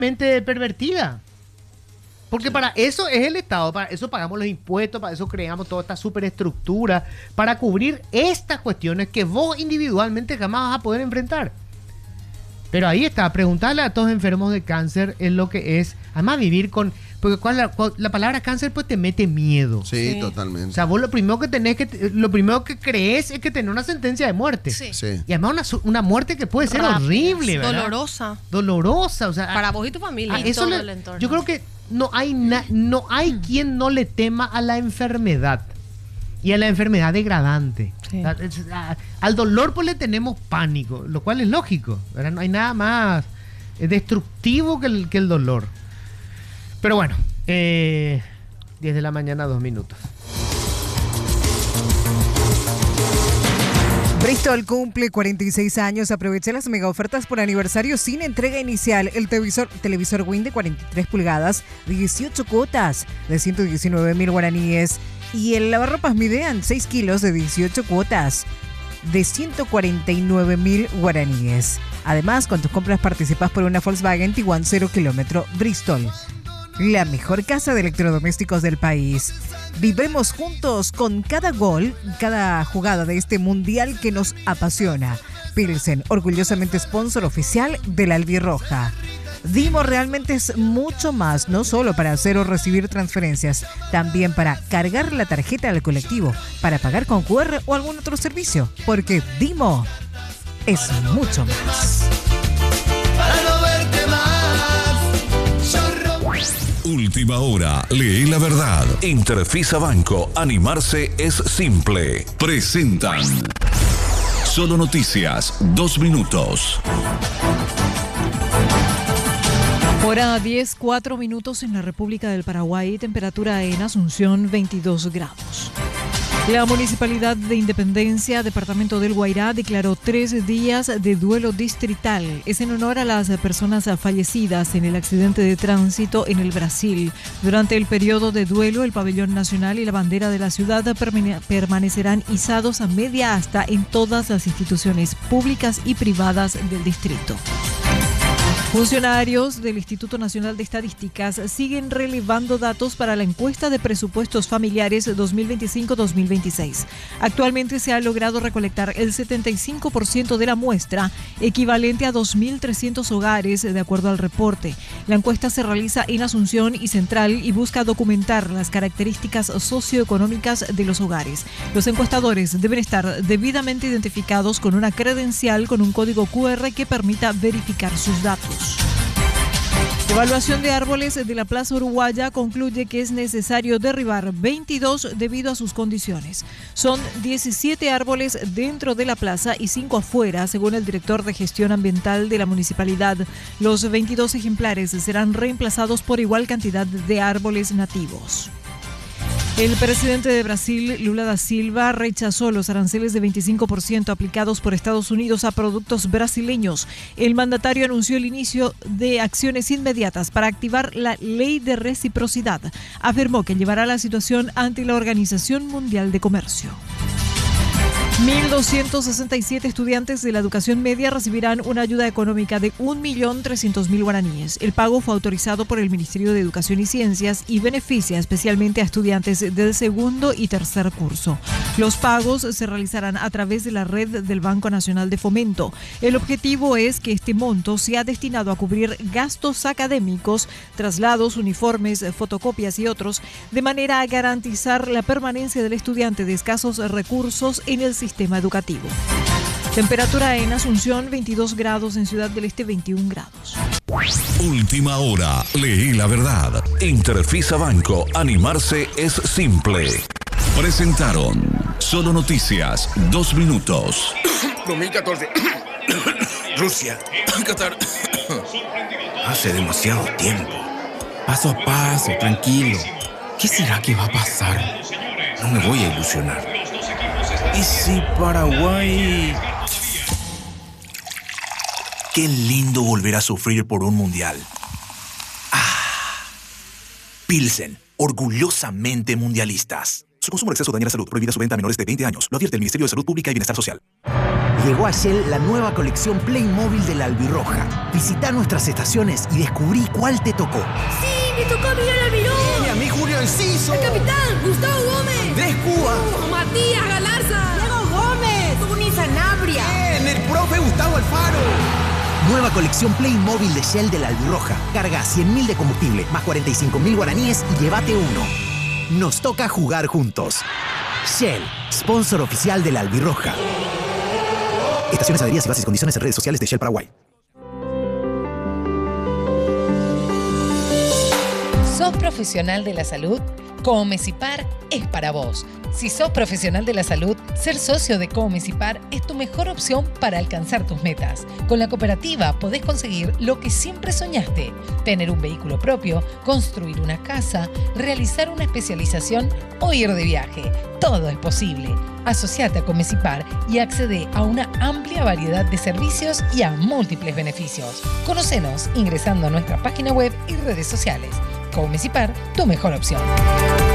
mente pervertida. Porque para eso es el Estado, para eso pagamos los impuestos, para eso creamos toda esta superestructura, para cubrir estas cuestiones que vos individualmente jamás vas a poder enfrentar. Pero ahí está, preguntarle a todos los enfermos de cáncer es lo que es, además vivir con, porque la palabra cáncer pues te mete miedo. Sí, totalmente. O sea, vos lo primero que crees es que tenés una sentencia de muerte. Sí. Sí. Y además una muerte que puede ser horrible, ¿verdad? Dolorosa. O sea, Para vos y tu familia y eso todo el entorno. yo creo que no hay quien no le tema a la enfermedad. Y a la enfermedad degradante. Sí. Al dolor pues le tenemos pánico, lo cual es lógico, ¿verdad? No hay nada más destructivo que el dolor. Pero bueno, 10 de la mañana, 2 minutos. Bristol cumple 46 años. Aprovecha las mega ofertas por aniversario sin entrega inicial. El televisor Win de 43 pulgadas, 18 cuotas de 119.000 guaraníes. Y el lavarropas Midean, 6 kilos de 18 cuotas de 149.000 guaraníes. Además, con tus compras participas por una Volkswagen Tiguan 0 kilómetro. Bristol, la mejor casa de electrodomésticos del país. Vivemos juntos con cada gol, cada jugada de este mundial que nos apasiona. Pilsen, orgullosamente sponsor oficial de la Albirroja. Dimo realmente es mucho más, no solo para hacer o recibir transferencias, también para cargar la tarjeta al colectivo, para pagar con QR o algún otro servicio, porque Dimo es mucho más. Para no verte más. Última hora, lee la verdad. Interfisa Banco, animarse es simple. Presentan Solo Noticias, 2 minutos. Hora 10, 4 minutos en la República del Paraguay, temperatura en Asunción 22 grados. La Municipalidad de Independencia, Departamento del Guairá, declaró 3 días de duelo distrital. Es en honor a las personas fallecidas en el accidente de tránsito en el Brasil. Durante el periodo de duelo, el pabellón nacional y la bandera de la ciudad permanecerán izados a media asta en todas las instituciones públicas y privadas del distrito. Funcionarios del Instituto Nacional de Estadísticas siguen relevando datos para la encuesta de presupuestos familiares 2025-2026. Actualmente se ha logrado recolectar el 75% de la muestra, equivalente a 2.300 hogares, de acuerdo al reporte. La encuesta se realiza en Asunción y Central y busca documentar las características socioeconómicas de los hogares. Los encuestadores deben estar debidamente identificados con una credencial con un código QR que permita verificar sus datos. Evaluación de árboles de la Plaza Uruguaya concluye que es necesario derribar 22 debido a sus condiciones. Son 17 árboles dentro de la plaza y 5 afuera, según el director de gestión ambiental de la municipalidad. Los 22 ejemplares serán reemplazados por igual cantidad de árboles nativos. El presidente de Brasil, Lula da Silva, rechazó los aranceles de 25% aplicados por Estados Unidos a productos brasileños. El mandatario anunció el inicio de acciones inmediatas para activar la ley de reciprocidad. Afirmó que llevará la situación ante la Organización Mundial de Comercio. 1.267 estudiantes de la educación media recibirán una ayuda económica de 1.300.000 guaraníes. El pago fue autorizado por el Ministerio de Educación y Ciencias y beneficia especialmente a estudiantes del segundo y tercer curso. Los pagos se realizarán a través de la red del Banco Nacional de Fomento. El objetivo es que este monto sea destinado a cubrir gastos académicos, traslados, uniformes, fotocopias y otros, de manera a garantizar la permanencia del estudiante de escasos recursos en el sistema educativo. Temperatura en Asunción 22 grados, en Ciudad del Este 21 grados. Última hora, lee la verdad. Interfisa Banco, animarse es simple. Presentaron Solo Noticias, 2 minutos. 2014. Rusia. Qatar. Hace demasiado tiempo. Paso a paso, tranquilo. ¿Qué será que va a pasar? No me voy a ilusionar. ¿Y si Paraguay? Qué lindo volver a sufrir por un mundial. Pilsen, orgullosamente mundialistas. Su consumo en exceso daña la salud. Prohibida su venta a menores de 20 años. Lo advierte el Ministerio de Salud Pública y Bienestar Social. Llegó a Shell la nueva colección Playmobil de la Albirroja. Visita nuestras estaciones y descubrí cuál te tocó. ¡Sí! ¡Me tocó Miguel Almirón! ¡A mí Julio Enciso! ¡El capitán! ¡Gustavo Gómez! ¡Andrés Cuba! ¡Matías Galarza! ¡Diego Gómez! ¡Tony Sanabria! ¡Bien! ¡El profe Gustavo Alfaro! Nueva colección Playmobil de Shell de la Albirroja. Carga 100.000 de combustible, más 45.000 guaraníes y llévate uno. Nos toca jugar juntos. Shell, sponsor oficial de la Albirroja. Estaciones, adheridas y bases y condiciones en redes sociales de Shell Paraguay. ¿Sos profesional de la salud? Comecipar es para vos. Si sos profesional de la salud, ser socio de Comecipar es tu mejor opción para alcanzar tus metas. Con la cooperativa podés conseguir lo que siempre soñaste: tener un vehículo propio, construir una casa, realizar una especialización o ir de viaje. Todo es posible. Asociate a Comecipar y accede a una amplia variedad de servicios y a múltiples beneficios. Conocenos ingresando a nuestra página web y redes sociales. Comecipar, tu mejor opción.